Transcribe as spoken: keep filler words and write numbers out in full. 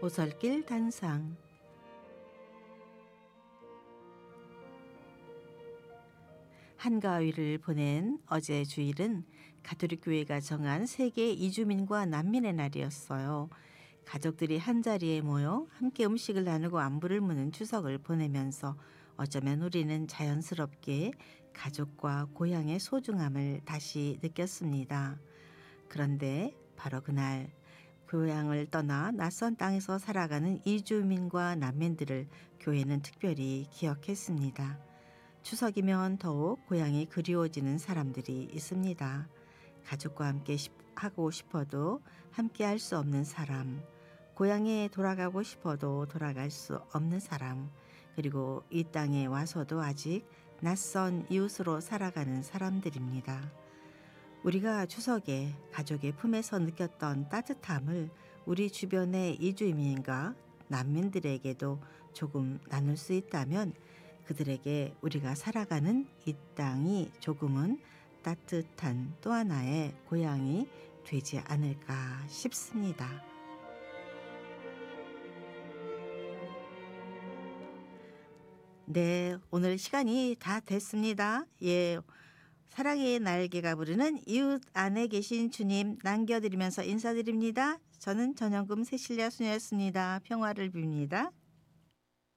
오솔길 단상. 한가위를 보낸 어제 주일은 가톨릭 교회가 정한 세계 이주민과 난민의 날이었어요. 가족들이 한자리에 모여 함께 음식을 나누고 안부를 묻는 추석을 보내면서 어쩌면 우리는 자연스럽게 가족과 고향의 소중함을 다시 느꼈습니다. 그런데 바로 그날 고향을 떠나 낯선 땅에서 살아가는 이주민과 난민들을 교회는 특별히 기억했습니다. 추석이면 더욱 고향이 그리워지는 사람들이 있습니다. 가족과 함께 하고 싶어도 함께 할 수 없는 사람, 고향에 돌아가고 싶어도 돌아갈 수 없는 사람, 그리고 이 땅에 와서도 아직 낯선 이웃으로 살아가는 사람들입니다. 우리가 추석에 가족의 품에서 느꼈던 따뜻함을 우리 주변의 이주민과 난민들에게도 조금 나눌 수 있다면 그들에게 우리가 살아가는 이 땅이 조금은 따뜻한 또 하나의 고향이 되지 않을까 싶습니다. 네, 오늘 시간이 다 됐습니다. 예, 사랑의 날개가 부르는 이웃 안에 계신 주님 남겨드리면서 인사드립니다. 저는 전영금 세실야 수녀였습니다. 평화를 빕니다.